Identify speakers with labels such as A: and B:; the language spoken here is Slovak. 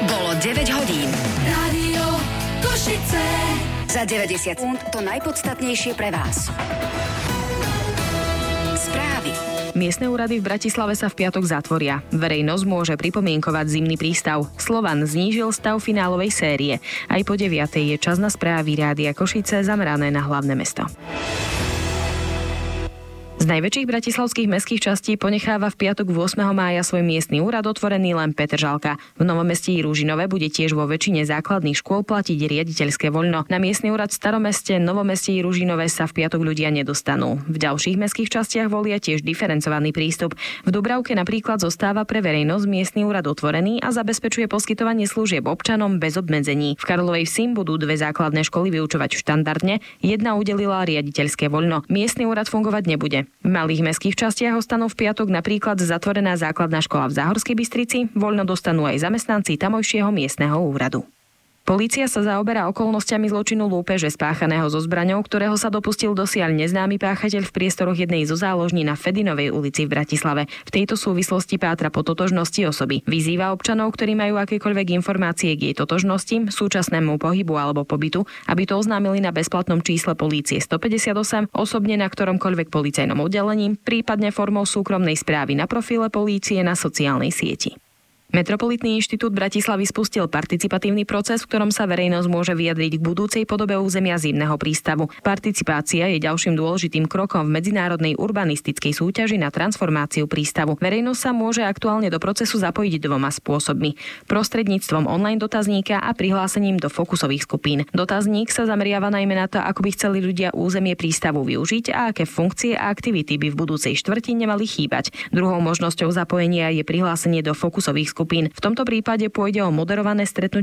A: Bolo 9 hodín.
B: Rádio Košice.
A: Za 90 sekúnd to najpodstatnejšie pre vás. Správy.
C: Miestne úrady v Bratislave sa v piatok zatvoria. Verejnosť môže pripomienkovať zimný prístav. Slovan znížil stav finálovej série. Aj po 9:00 je čas na správy Rádia Košice zamerané na hlavné mesto. Z najväčších bratislavských mestských častí ponecháva v piatok 8. mája svoj miestny úrad otvorený len Petržalka. V Novomestí Ružinové bude tiež vo väčšine základných škôl platiť riaditeľské voľno. Na miestny úrad v Staromeste, Novomestí Ružinové sa v piatok ľudia nedostanú. V ďalších mestských častiach volia tiež diferencovaný prístup. V Dubravke napríklad zostáva pre verejnosť miestny úrad otvorený a zabezpečuje poskytovanie služieb občanom bez obmedzení. V Karlovej Vsi budú 2 základné školy vyučovať štandardne, jedna udelila riaditeľské voľno. Miestny úrad fungovať nebude. V malých mestských častiach ostanú v piatok napríklad zatvorená základná škola v Záhorskej Bystrici, voľno dostanú aj zamestnanci tamojšieho miestneho úradu. Polícia sa zaoberá okolnostiami zločinu lúpeže spáchaného so zbraňou, ktorého sa dopustil dosiaľ neznámy páchateľ v priestoroch jednej zo záložní na Fedinovej ulici v Bratislave. V tejto súvislosti pátra po totožnosti osoby. Vyzýva občanov, ktorí majú akékoľvek informácie k jej totožnosti, súčasnému pohybu alebo pobytu, aby to oznámili na bezplatnom čísle polície 158, osobne na ktoromkoľvek policajnom oddelení, prípadne formou súkromnej správy na profile polície na sociálnej sieti. Metropolitný inštitút Bratislavy spustil participatívny proces, v ktorom sa verejnosť môže vyjadriť k budúcej podobe územia zimného prístavu. Participácia je ďalším dôležitým krokom v medzinárodnej urbanistickej súťaži na transformáciu prístavu. Verejnosť sa môže aktuálne do procesu zapojiť 2 spôsobmi: prostredníctvom online dotazníka a prihlásením do fokusových skupín. Dotazník sa zameriava najmä na to, ako by chceli ľudia územie prístavu využiť a aké funkcie a aktivity by v budúcej štvrti nemali chýbať. Druhou možnosťou zapojenia je prihlásenie do fokusových skupín. V tomto prípade pôjde o moderované stretnutie